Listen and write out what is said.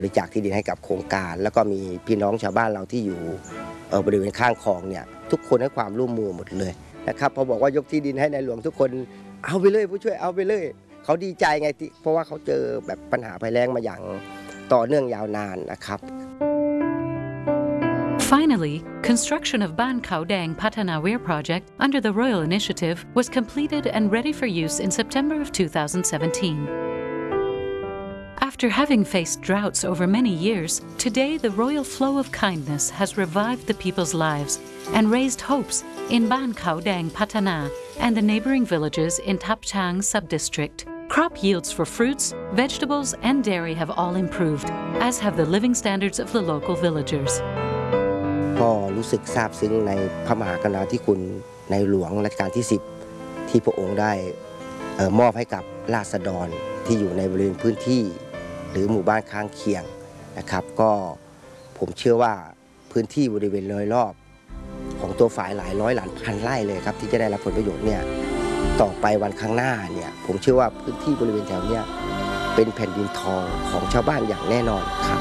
บริจาคที่ดินให้กับโครงการแล้วก็มีพี่น้องชาวบ้านเราที่อยู่บริเวณข้างคลองเนี่ยทุกคนให้ความร่วมมือหมดเลยนะครับพอบอกว่ายกที่ดินให้ในหลวงทุกคนเอาไปเลยผู้ช่วยเอาไปเลยเขาดีใจไงเพราะว่าเขาเจอแบบปัญหาภัยแล้งมาอย่างต่อเนื่องยาวนานนะครับ Finally, construction of Ban Khao Dang Patana Weir project under the Royal Initiative was completed and ready for use in September of 2017. After having faced droughts over many years, today the royal flow of kindness has revived the people's lives and raised hopes in Ban Khao Dang Patana and the neighboring villages in Thap Chang sub-district. Crop yields for fruits, vegetables and dairy have all improved, as have the living standards of the local villagers. ก็รู้สึกซาบซึ้งในพระมหากรุณาธิคุณในหลวงรัชกาลที่10ที่พระองค์ได้มอบให้กับราษฎรที่อยู่ในบริเวณพื้นที่หรือหมู่บ้านข้างเคียงนะครับก็ผมเชื่อว่าพื้นที่บริเวณโดยรอบของตัวฝ่ายหลายร้อยหลายพันไร่เลยครับที่จะได้รับผลประโยชน์เนี่ยต่อไปวันข้างหน้าเนี่ยผมเชื่อว่าพื้นที่บริเวณแถวเนี้ยเป็นแผ่นดินทองของชาวบ้านอย่างแน่นอนครับ